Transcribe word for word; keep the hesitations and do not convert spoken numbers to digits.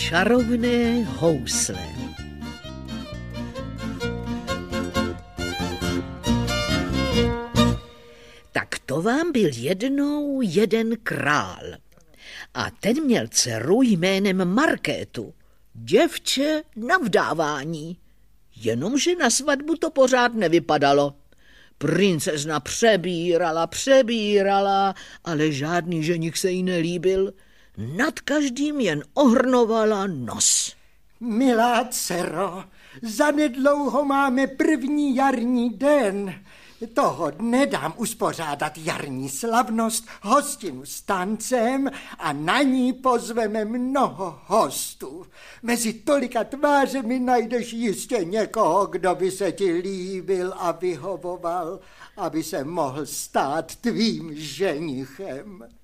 Čarovné housle. Tak to vám byl jednou jeden král. A ten měl dceru jménem Markétu, děvče na vdávání. Jenomže na svatbu to pořád nevypadalo. Princezna přebírala, přebírala, ale žádný ženich se jí nelíbil. Nad každým jen ohrnovala nos. Milá dcero, zanedlouho máme první jarní den. Toho dne dám uspořádat jarní slavnost, hostinu s tancem a na ní pozveme mnoho hostů. Mezi tolika tvářemi najdeš jistě někoho, kdo by se ti líbil a vyhovoval, aby se mohl stát tvým ženichem.